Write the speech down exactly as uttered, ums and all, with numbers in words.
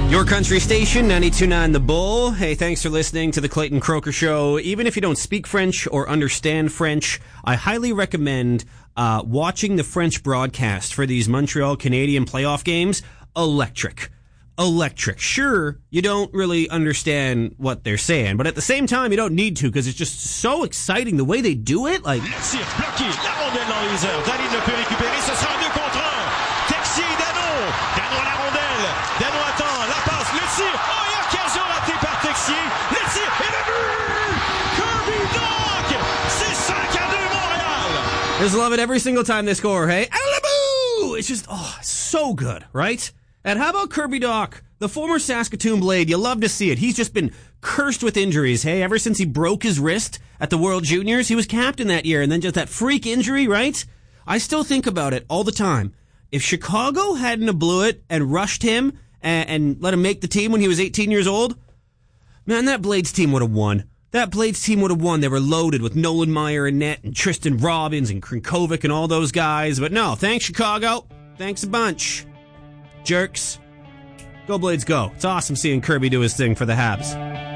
Your country station, ninety-two point nine The Bull. Hey, thanks for listening to the Clayton Croker Show. Even if you don't speak French or understand French, I highly recommend uh, watching the French broadcast for these Montreal Canadian playoff games. Electric. Electric. Sure, you don't really understand what they're saying, but at the same time, you don't need to because it's just so exciting the way they do it. Like, Le tir bloqué, la rondelle dans les airs. Dahlin ne peut récupérer, ce sera un deux contre un. Texier et Danault. Danault à la rondelle. Danault attend, la passe, le tir. Oh, il y a occasion ratée par Texier. Le tir et le but! Kirby Dach! C'est cinq à deux Montréal! Just love it every single time they score, hey? Alaboo! It's just, oh, so good, right? And how about Kirby Dach, the former Saskatoon Blade? You love to see it. He's just been cursed with injuries, hey? Ever since he broke his wrist at the World Juniors, he was captain that year, and then just that freak injury, right? I still think about it all the time. If Chicago hadn't have blew it and rushed him and, and let him make the team when he was eighteen years old, man, that Blades team would have won. That Blades team would have won. They were loaded with Nolan Meyer and net and Tristan Robbins and Krinkovic and all those guys. But no, thanks, Chicago. Thanks a bunch. Jerks. Go Blades, go. It's awesome seeing Kirby do his thing for the Habs.